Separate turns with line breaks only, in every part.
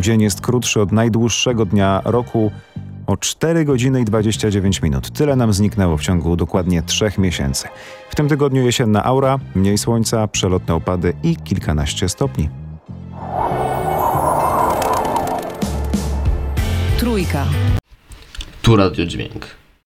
Dzień jest krótszy od najdłuższego dnia roku o 4 godziny i 29 minut. Tyle nam zniknęło w ciągu dokładnie 3 miesięcy. W tym tygodniu jesienna aura, mniej słońca, przelotne opady i kilkanaście stopni.
Trójka.
Tu radiodźwięk.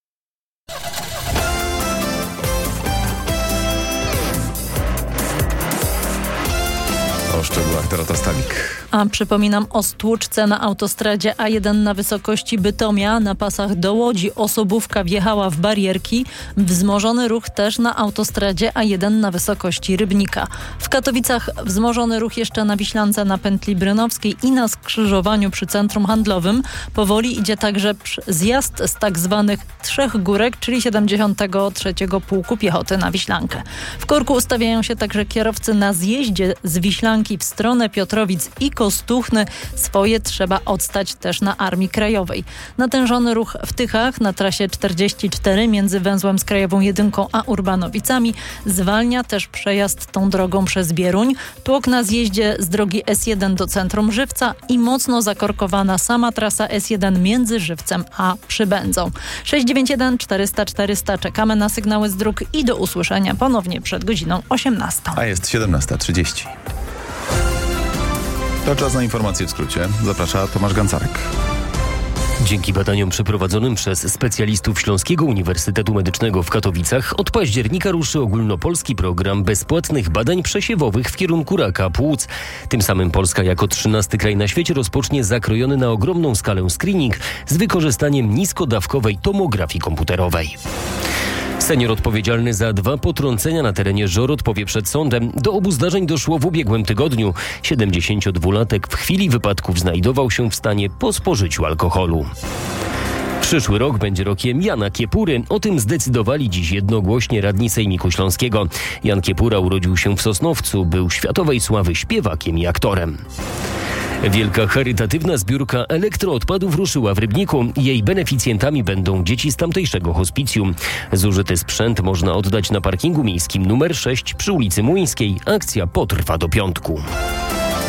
O szczegółach Dorota Stalik.
A przypominam o stłuczce na autostradzie A1 na wysokości Bytomia. Na pasach do Łodzi osobówka wjechała w barierki. Wzmożony ruch też na autostradzie A1 na wysokości Rybnika. W Katowicach wzmożony ruch jeszcze na Wiślance na pętli Brynowskiej i na skrzyżowaniu przy centrum handlowym. Powoli idzie także zjazd z tak zwanych Trzech Górek, czyli 73. Pułku Piechoty na Wiślankę. W korku ustawiają się także kierowcy na zjeździe z Wiślanki w stronę Piotrowic i Kostuchny. Swoje trzeba odstać też na Armii Krajowej. Natężony ruch w Tychach na trasie 44 między węzłem z Krajową 1 a Urbanowicami. Zwalnia też przejazd tą drogą przez Bieruń. Tłok na zjeździe z drogi S1 do centrum Żywca i mocno zakorkowana sama trasa S1 między Żywcem a Przybędzą. 691 400 400. Czekamy na sygnały z dróg i do usłyszenia ponownie przed godziną 18.
A jest 17:30. To czas na informacje w skrócie. Zaprasza Tomasz Gancarek.
Dzięki badaniom przeprowadzonym przez specjalistów Śląskiego Uniwersytetu Medycznego w Katowicach od października ruszy ogólnopolski program bezpłatnych badań przesiewowych w kierunku raka płuc. Tym samym Polska jako 13. kraj na świecie rozpocznie zakrojony na ogromną skalę screening z wykorzystaniem niskodawkowej tomografii komputerowej. Senior odpowiedzialny za 2 potrącenia na terenie Żor odpowie przed sądem. Do obu zdarzeń doszło w ubiegłym tygodniu. 72-latek w chwili wypadków znajdował się w stanie po spożyciu alkoholu. Przyszły rok będzie rokiem Jana Kiepury. O tym zdecydowali dziś jednogłośnie radni Sejmiku Śląskiego. Jan Kiepura urodził się w Sosnowcu, był światowej sławy śpiewakiem i aktorem. Wielka charytatywna zbiórka elektroodpadów ruszyła w Rybniku. Jej beneficjentami będą dzieci z tamtejszego hospicjum. Zużyty sprzęt można oddać na parkingu miejskim nr 6 przy ulicy Młyńskiej. Akcja potrwa do piątku.